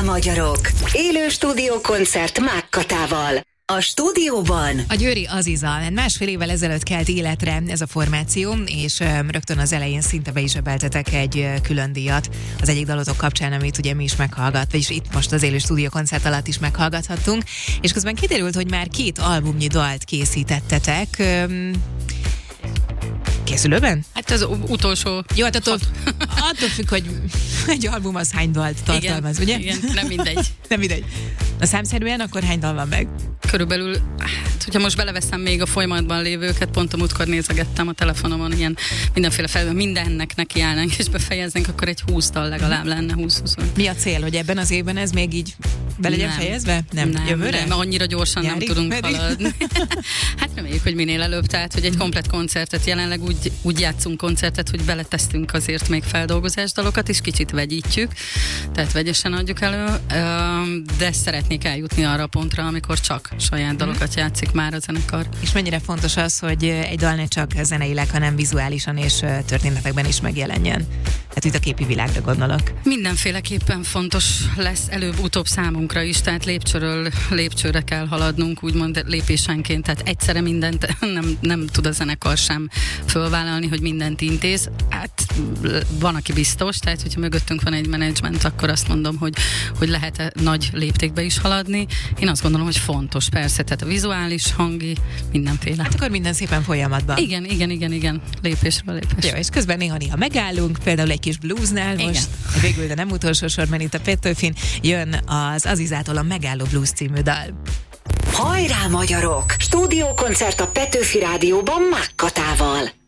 magyarok! Élő stúdiókoncert Mák Katával. A stúdióban a győri Aziza. Másfél évvel ezelőtt kelt életre ez a formáció, és rögtön az elején szinte be is zsebeltetek egy külön díjat az egyik dalotok kapcsán, amit ugye mi is meghallgat, vagyis itt most az élő stúdiókoncert alatt is meghallgathattunk, és közben kiderült, hogy már 2 albumnyi dalt készítettetek. Készülőben? Hát az utolsó. Jó, hát attól függ, hogy egy album az hány dalt tartalmaz, ugye? Igen, nem mindegy. Nem mindegy. A számszerűen akkor hány dal van meg? Körülbelül, hát, hogyha most beleveszem még a folyamatban lévőket, pont a múltkor nézegettem a telefonomon, ilyen mindenféle felben, mindennek nekiállnánk és befejeznénk, akkor egy 20 dal legalább lenne, 20-20. Mi a cél, hogy ebben az évben ez még így be legyen fejezve? Nem, jövőre? Nem, annyira gyorsan nyárig nem tudunk haladni. Hát reméljük, hogy minél előbb, tehát, hogy egy komplett koncertet, jelenleg úgy játszunk koncertet, hogy beletesztünk azért még feldolgozás dalokat, és kicsit vegyítjük, tehát vegyesen adjuk elő, de szeretnék eljutni arra a pontra, amikor csak saját dalokat játszik már a zenekar. És mennyire fontos az, hogy egy dal ne csak zeneileg, hanem vizuálisan és történetekben is megjelenjen? Tehát itt a képi világra gondolok. Mindenféleképpen fontos lesz előbb-utóbb számunkra is, tehát lépcsőről lépcsőre kell haladnunk, úgymond lépésenként, tehát egyszerre mindent nem tud a zenekar sem fölvállalni, hogy mindent intéz. Hát van, aki biztos, tehát hogyha mögöttünk van egy menedzsment, akkor azt mondom, hogy lehet nagy léptékbe is haladni. Én azt gondolom, hogy fontos, persze, tehát a vizuális, hangi, mindenféle. Hát akkor minden szépen folyamatban. Igen, lépésről lépésre. Jó, és közben néha megállunk, például egy kis bluesnál, most végül, de nem utolsó sorban itt a Petőfin, jön az Azizától a Megálló Blues című dal. Hajrá magyarok! Stúdiókoncert a Petőfi Rádióban Mák Katával.